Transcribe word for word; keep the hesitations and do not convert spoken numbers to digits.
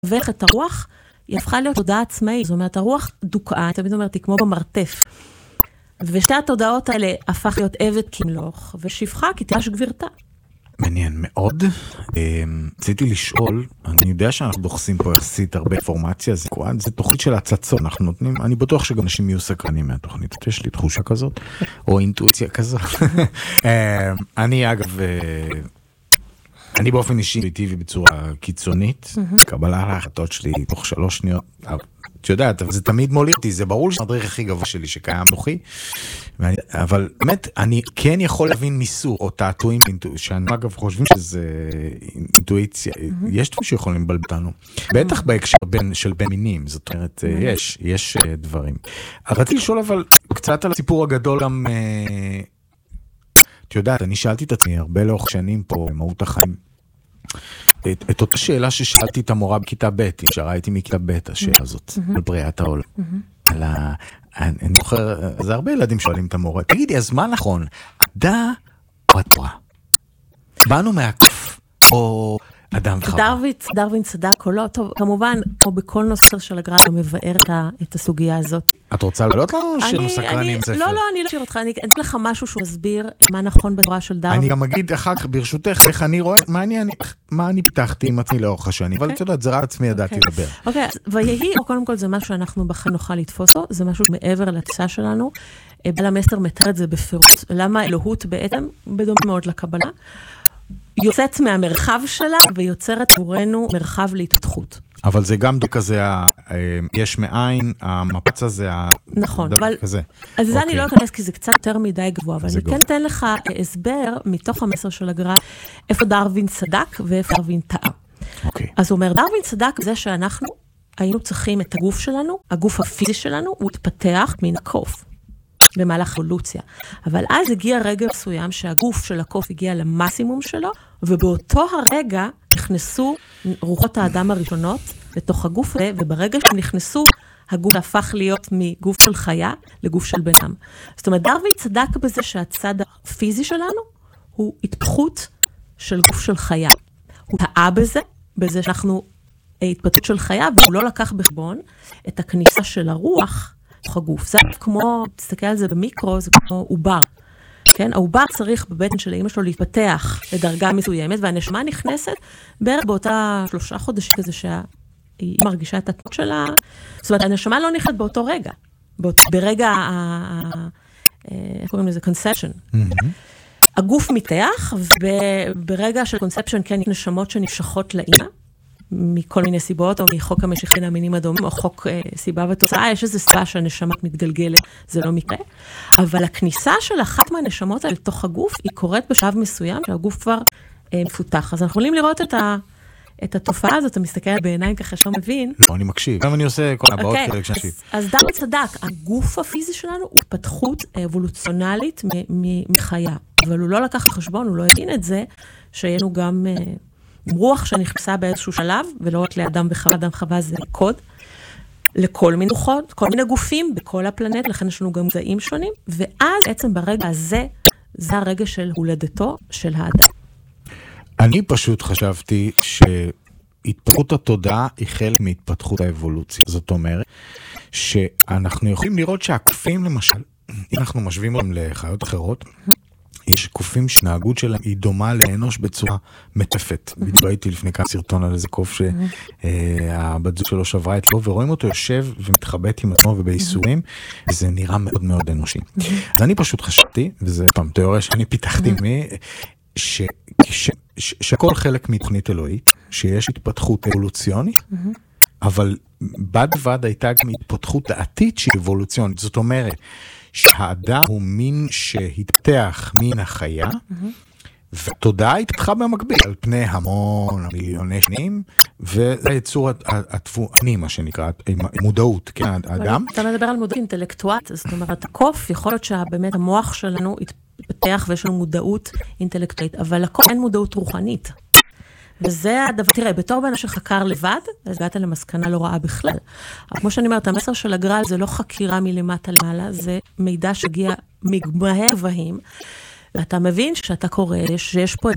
ולתווך את הרוח, היא הפכה להיות תודעה עצמאית. זאת אומרת, הרוח דוקאה, תמיד אומרת, היא כמו במרתף. ושתי התודעות האלה הפך להיות עבד כמלוך, ושפחה כי תיאש גבירתה. מעניין מאוד. רציתי לשאול, אני יודע שאנחנו דוחסים פה יחסית הרבה אינפורמציה, זה תוכנית של הצצות, אנחנו נותנים, אני בטוח שגם אנשים יהיו סקרנים מהתוכנית, יש לי תחושה כזאת, או אינטואיציה כזאת. אני אגב, אני באופן אישי אינטואיטיבי בצורה קיצונית, קבלה להחלטות שלי תוך שלוש שניות, את יודעת, זה תמיד מוליך אותי, זה ברור שהמדריך הכי גבוה שלי שקיים נוחי, אבל באמת, אני כן יכול להבין מיסור, או תעתועים, שאני אגב חושבים שזה אינטואיציה, יש דברים שיכולים לבלבל אותנו, בטח בהקשר של בין מינים, זאת אומרת, יש, יש דברים. רציתי לשאול אבל קצת על הסיפור הגדול גם, את יודעת, אני שאלתי את עצמי הרבה לאורך שנים פה, במהות החיים, את, את אותה שאלה ששאלתי את המורה בכיתה ב', שראיתי מכיתה ב' השאלה הזאת, על בריאת העולם. על ה... אני זוכר, זה הרבה ילדים שואלים את המורה, תגידי, אז מה נכון? הדע או התורה? באנו מהקוף, או אדם וחווה? דרווין, דרווין צדק או לא, טוב, כמובן, כמו בכל נושא של הגר"א, הוא מבאר את הסוגיה הזאת. את רוצה לעלות לנו שיר סקרנים ספר? לא, לא, אני לא שיר אותך, אני אתן לך משהו שהוא מסביר מה נכון בתורה של דרווין. אני גם אגיד אחר כך, ברשותך, איך אני רואה, מה אני פיתחתי עם עצמי לאורך השנים, אבל את יודעת, זה רק עצמי ידעתי לדבר. אוקיי, ויהי, או קודם כל זה משהו שאנחנו בכלל נוכל לתפוס לו, זה משהו מעבר לתפיסה שלנו, בעל המסר מתאר את זה בפירוט, למה אלוהות בעצם, בדומה מאוד לקבלה, יוצאת מהמרחב שלה ויוצרת עבורנו מרחב להתפתחות. אבל זה גם כזה, יש מאין, המפץ הזה, נכון, אבל אז זה אני לא אכנס כי זה קצת יותר מדי גבוה, אבל אני כן אתן לך הסבר מתוך המסר של הגר"א, איפה דרווין צדק ואיפה דרווין טעה. אז הוא אומר, דרווין צדק זה שאנחנו היינו צריכים את הגוף שלנו, הגוף הפיזי שלנו, הוא התפתח מן הקוף. במהלך אבולוציה. אבל אז הגיע רגע מסוים שהגוף של הקוף הגיע למקסימום שלו, ובאותו הרגע נכנסו רוחות האדם הראשונות לתוך הגוף הזה, וברגע שהם נכנסו, הגוף הפך להיות מגוף של חיה לגוף של בן אדם. זאת אומרת, דרווין צדק בזה שהצד הפיזי שלנו הוא התפתחות של גוף של חיה. הוא טעה בזה, בזה שאנחנו התפתחות של חיה, והוא לא לקח בחשבון את הכניסה של הרוח, הגוף. זה כמו, תסתכל על זה במיקרו, זה כמו עובר. כן? העובר צריך בבטן של האמא שלו להתפתח לדרגה מסוימת, והנשמה נכנסת בערך באותה שלושה חודשים כזה שהיא מרגישה את התות שלה. זאת אומרת, הנשמה לא נכנסת באותו רגע. ברגע, איך קוראים לזה? conception. הגוף מתח, וברגע של conception כן יש נשמות שנמשכות לאמא, מכל מיני סיבות, או מחוק המשיך בין המינים הדומים, או חוק אה, סיבה ותוצאה, יש איזו סיבה שהנשמת מתגלגלת, זה לא מקרה. אבל הכניסה של אחת מהנשמות האלה לתוך הגוף, היא קורית בשלב מסוים, שהגוף כבר אה, מפותח. אז אנחנו יכולים לראות את, ה, את התופעה הזאת, אתה מסתכל בעיניים ככה שלא מבין. לא, אני מקשיב. גם אני עושה כל הבאות okay, כאלה כשנשיב. אז, אז דרווין צדק, הגוף הפיזי שלנו הוא התפתחות אבולוציונלית מחיה. אבל הוא לא לקח בחשבון, הוא לא הבין את זה, שהיינו גם... אה, רוח שנכנסה באיזשהו שלב, ולא רק לאדם וחווה, אדם וחווה זה קוד, לכל מיני רוחות, כל מיני גופים בכל הפלנט, לכן יש לנו גם גזעים שונים, ואז בעצם ברגע הזה, זה הרגע של הולדתו של האדם. אני פשוט חשבתי שהתפתחות התודעה היא חלק מהתפתחות האבולוציה. זאת אומרת, שאנחנו יכולים לראות שהקופים למשל, אם אנחנו משווים אותם לחיות אחרות, יש קופים שנהגות שלהם היא דומה לאנוש בצורה מטפת. בדיוק הייתי לפני כמה סרטון על איזה קוף שהבת זוג שלו שברה את לו, ורואים אותו יושב ומתחבט עם עצמו ובייסורים, וזה נראה מאוד מאוד אנושי. אז אני פשוט חשבתי, וזה פעם תיאוריה שאני פיתחתי מי, שכל חלק מתוכנית אלוהית, שיש התפתחות אבולוציונית, אבל בד בד הייתה גם התפתחות דעתית שהיא אבולוציונית. זאת אומרת, שהאדם הוא מין שהתפתח מן החיה, ותודעה התפתחה במקביל על פני המון מיליוני שנים, וזה יצור התבואני, מה שנקרא, מודעות, כן, האדם. אתה מדבר על מודעות אינטלקטואלית, זאת אומרת, הקוף יכול להיות שבאמת המוח שלנו התפתח ויש לנו מודעות אינטלקטואלית, אבל לכל אין מודעות רוחנית. וזה הדבר, תראה, בתור בן שחקר לבד, אז הגעת למסקנה לא רעה בכלל. אבל כמו שאני אומרת, המסר של הגר"א זה לא חקירה מלמטה למעלה, זה מידע שגיע מגבהי גבהים, ואתה מבין שאתה קורא שיש פה